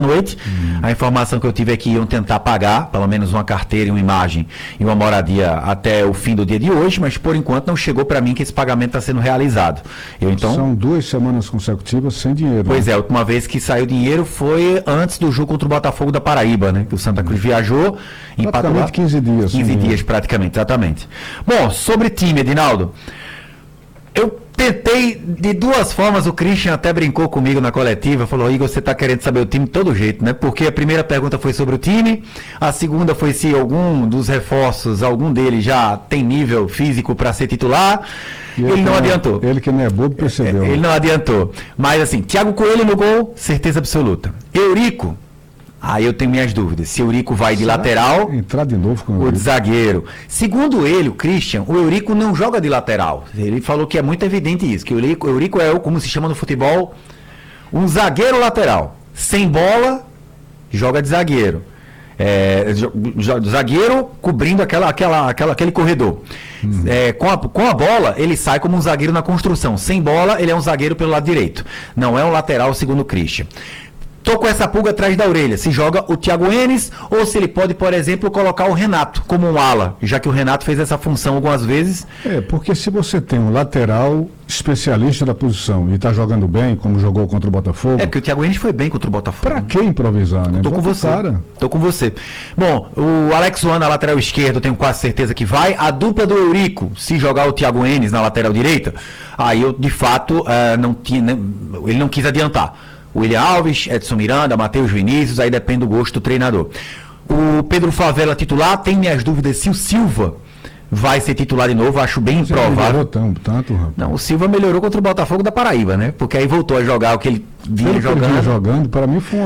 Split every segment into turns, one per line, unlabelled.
noite. A informação que eu tive é que iam tentar pagar pelo menos uma carteira e uma imagem e uma moradia até o fim do dia de hoje, mas por enquanto não chegou para mim que esse pagamento está sendo realizado.
São 2 semanas consecutivas sem dinheiro.
Pois é, a última vez que saiu dinheiro foi antes do jogo contra o Botafogo da Paraíba, né? Que o Santa Cruz viajou, empatou lá.
15 dias.
15 dias praticamente, exatamente. Bom, sobre time, Edinaldo, eu tentei de duas formas, o Christian até brincou comigo na coletiva, falou: Igor, você está querendo saber o time de todo jeito, né? Porque a primeira pergunta foi sobre o time, a segunda foi se algum dos reforços, algum deles já tem nível físico para ser titular. Ele não adiantou.
Ele que não é bobo percebeu.
Ele não adiantou. Mas assim, Thiago Coelho no gol, certeza absoluta. Eurico, aí eu tenho minhas dúvidas. Se o Eurico vai de lateral
entrar de novo com
ou de zagueiro. Segundo ele, o Christian, o Eurico não joga de lateral. Ele falou que é muito evidente isso, que o Eurico é, como se chama no futebol, um zagueiro lateral. Sem bola, joga de zagueiro. Zagueiro cobrindo aquele corredor. Com a bola, ele sai como um zagueiro na construção. Sem bola, ele é um zagueiro pelo lado direito. Não é um lateral, segundo o Christian. Tô com essa pulga atrás da orelha, se joga o Thiago Enes ou se ele pode, por exemplo, colocar o Renato como um ala, já que o Renato fez essa função algumas vezes.
Porque se você tem um lateral especialista da posição e está jogando bem, como jogou contra o Botafogo...
porque o Thiago Enes foi bem contra o Botafogo.
Pra que improvisar, né?
Tô com você. Tô com você. Bom, o Alex Juan na lateral esquerda, eu tenho quase certeza que vai. A dupla do Eurico, se jogar o Thiago Enes na lateral direita, aí eu, de fato, ele não quis adiantar. William Alves, Edson Miranda, Matheus Vinícius, aí depende do gosto do treinador. O Pedro Favela titular, tem minhas dúvidas se o Silva vai ser titular de novo, acho bem improvável.
Tanto, rapaz.
Não, o Silva melhorou contra o Botafogo da Paraíba, né? Porque aí voltou a jogar o que ele vinha
jogando. Para mim foi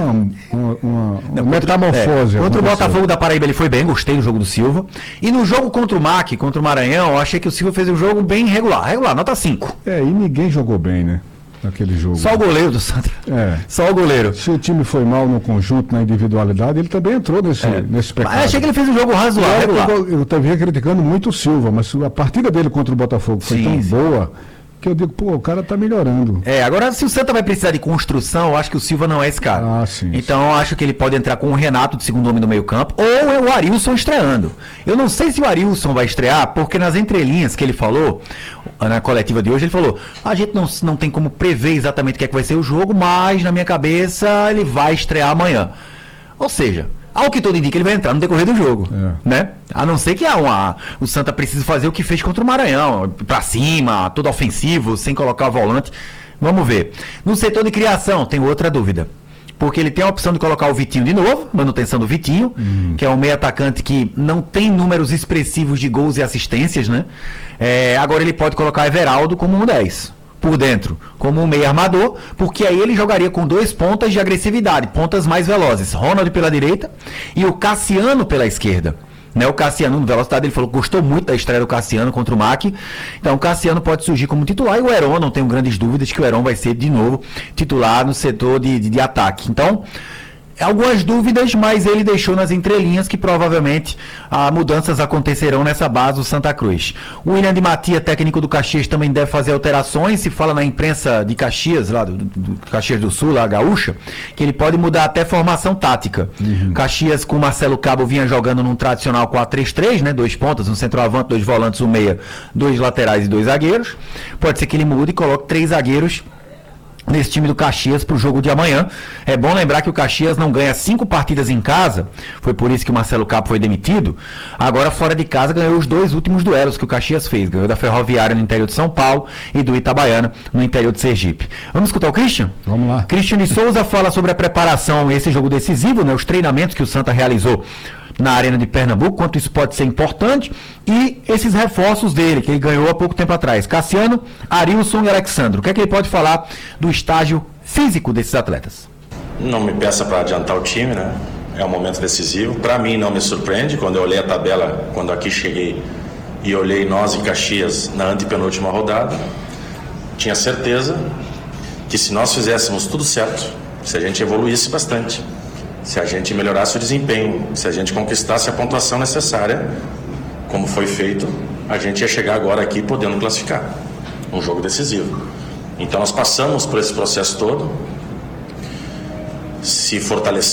uma metamorfose.
Contra o Botafogo da Paraíba ele foi bem, gostei do jogo do Silva. E no jogo contra o MAC, contra o Maranhão, eu achei que o Silva fez um jogo bem regular, nota 5.
E ninguém jogou bem, né? Naquele jogo.
Só o goleiro do Santa. Só o goleiro.
Se o time foi mal no conjunto, na individualidade, ele também entrou nesse pecado.
Mas achei que ele fez um jogo razoável.
Eu estava criticando muito o Silva, mas a partida dele contra o Botafogo foi tão boa que eu digo, o cara tá melhorando.
Agora, se o Santa vai precisar de construção, eu acho que o Silva não é esse cara. Então, eu acho que ele pode entrar com o Renato de segundo homem do meio campo, ou o Arilson estreando. Eu não sei se o Arilson vai estrear, porque nas entrelinhas que ele falou, na coletiva de hoje, ele falou: a gente não tem como prever exatamente o que é que vai ser o jogo, mas na minha cabeça ele vai estrear amanhã. Ou seja, ao que tudo indica, ele vai entrar no decorrer do jogo, né? A não ser que o Santa precise fazer o que fez contra o Maranhão, pra cima, todo ofensivo, sem colocar o volante. Vamos ver. No setor de criação, tem outra dúvida. Porque ele tem a opção de colocar o Vitinho de novo, manutenção do Vitinho, que é um meio atacante que não tem números expressivos de gols e assistências, né? Agora ele pode colocar Everaldo como um 10. Por dentro, como um meio armador, porque aí ele jogaria com 2 pontas de agressividade, pontas mais velozes, Ronald pela direita e o Cassiano pela esquerda. O Cassiano, no velocidade, ele falou que gostou muito da estreia do Cassiano contra o MAC, então o Cassiano pode surgir como titular e o Heron, não tenho grandes dúvidas que o Heron vai ser de novo titular no setor de ataque. Então, algumas dúvidas, mas ele deixou nas entrelinhas que provavelmente mudanças acontecerão nessa base do Santa Cruz. O William de Matia, técnico do Caxias, também deve fazer alterações. Se fala na imprensa de Caxias, lá do Caxias do Sul, lá a Gaúcha, que ele pode mudar até formação tática. Caxias com o Marcelo Cabo vinha jogando num tradicional 4-3-3, né? 2 pontas, um centroavante, 2 volantes, um meia, 2 laterais e 2 zagueiros. Pode ser que ele mude e coloque 3 zagueiros nesse time do Caxias para o jogo de amanhã. É bom lembrar que o Caxias não ganha 5 partidas em casa, foi por isso que o Marcelo Cabo foi demitido. Agora fora de casa ganhou os 2 últimos duelos que o Caxias fez, ganhou da Ferroviária no interior de São Paulo e do Itabaiana no interior de Sergipe. Vamos escutar o Christian?
Vamos lá.
Christian de Souza fala sobre a preparação, esse jogo decisivo, né, os treinamentos que o Santa realizou na Arena de Pernambuco, quanto isso pode ser importante, e esses reforços dele, que ele ganhou há pouco tempo atrás, Cassiano, Arilson e Alexandro. O que é que ele pode falar do estágio físico desses atletas?
Não me peça para adiantar o time, né? É um momento decisivo. Para mim não me surpreende, quando eu olhei a tabela, quando aqui cheguei e olhei nós e Caxias na antepenúltima rodada, tinha certeza que se nós fizéssemos tudo certo, se a gente evoluísse bastante, se a gente melhorasse o desempenho, se a gente conquistasse a pontuação necessária, como foi feito, a gente ia chegar agora aqui podendo classificar um jogo decisivo. Então nós passamos por esse processo todo, se fortalecemos